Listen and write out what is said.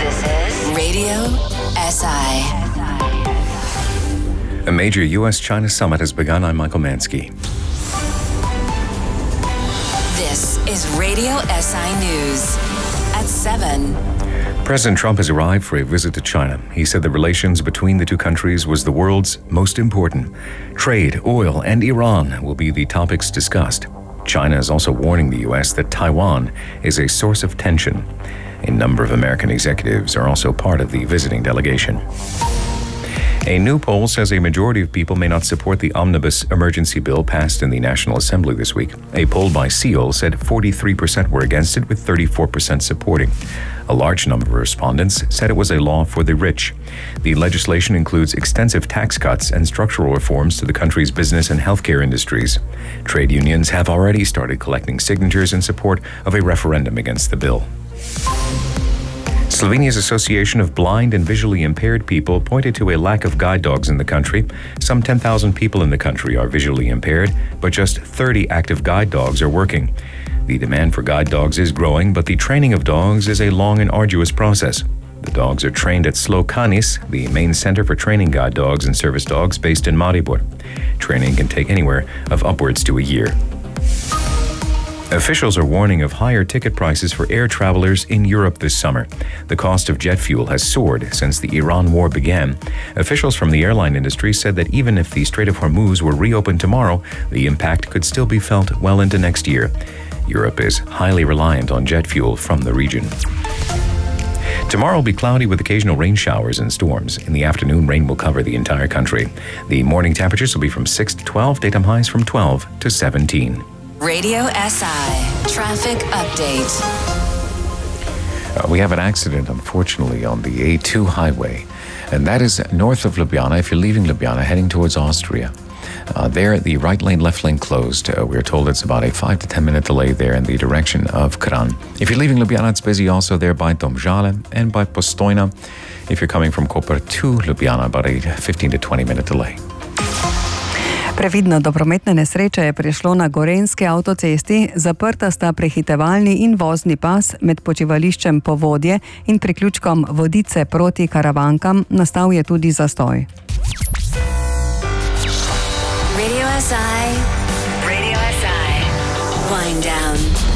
This is Radio SI. A major U.S.-China summit has begun. I'm Michael Mansky. This is Radio SI News at 7. President Trump has arrived for a visit to China. He said the relations between the two countries was the world's most important. Trade, oil, and Iran will be the topics discussed. China is also warning the U.S. that Taiwan is a source of tension. A number of American executives are also part of the visiting delegation. A new poll says a majority of people may not support the omnibus emergency bill passed in the National Assembly this week. A poll by Seoul said 43% were against it, with 34% supporting. A large number of respondents said it was a law for the rich. The legislation includes extensive tax cuts and structural reforms to the country's business and healthcare industries. Trade unions have already started collecting signatures in support of a referendum against the bill. Slovenia's Association of Blind and Visually Impaired People pointed to a lack of guide dogs in the country. Some 10,000 people in the country are visually impaired, but just 30 active guide dogs are working. The demand for guide dogs is growing, but the training of dogs is a long and arduous process. The dogs are trained at Slokanis, the main center for training guide dogs and service dogs based in Maribor. Training can take anywhere of upwards to a year. Officials are warning of higher ticket prices for air travelers in Europe this summer. The cost of jet fuel has soared since the Iran war began. Officials from the airline industry said that even if the Strait of Hormuz were reopened tomorrow, the impact could still be felt well into next year. Europe is highly reliant on jet fuel from the region. Tomorrow will be cloudy with occasional rain showers and storms. In the afternoon, rain will cover the entire country. The morning temperatures will be from 6 to 12, daytime highs from 12 to 17. Radio SI Traffic Update. We have an accident, unfortunately, on the A2 highway, and that is north of Ljubljana. If you're leaving Ljubljana, heading towards Austria, there the right lane, left lane closed. We're told it's about a 5 to 10 minute delay there in the direction of Kranj. If you're leaving Ljubljana, it's busy also there by Domžale and by Postojna. If you're coming from Koper to Ljubljana, about a 15 to 20 minute delay. Previdno do prometne nesreče je prišlo na Gorenjski avtocesti. Zaprta sta prehitevalni in vozni pas med počivališčem Povodje in priključkom Vodice proti Karavankam. Nastal je tudi zastoj. Radio SI. Radio SI. Wind down.